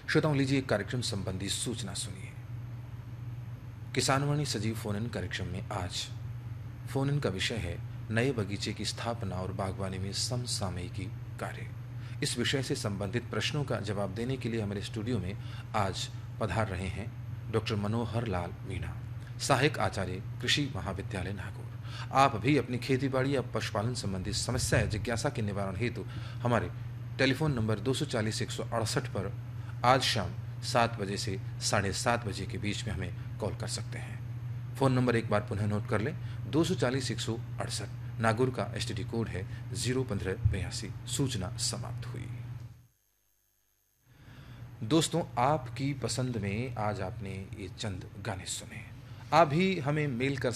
श्रोताओं, लीजिए कार्यक्रम संबंधी सूचना सुनिए। किसानवाणी सजीव फोन इन कार्यक्रम में आज फोन इन का विषय है नए बगीचे की स्थापना और बागवानी में समसामयिकी कार्य। इस विषय से संबंधित प्रश्नों का जवाब देने के लिए हमारे स्टूडियो में आज पधार रहे हैं डॉक्टर मनोहर लाल मीणा, सहायक आचार्य कृषि महाविद्यालय नागौर। आप भी अपनी खेतीबाड़ी या पशुपालन संबंधी समस्या या जिज्ञासा के निवारण हेतु हमारे टेलीफोन नंबर 240-168 पर आज शाम 7 बजे से 7:30 बजे के बीच में हमें कॉल कर सकते हैं। फ़ोन नंबर एक बार पुनः नोट कर लें, 240-168। नागौर का एसटीडी कोड है 01582। सूचना समाप्त हुई। दोस्तों, आपकी पसंद में आज आपने ये चंद गाने सुने। आप भी हमें मेल कर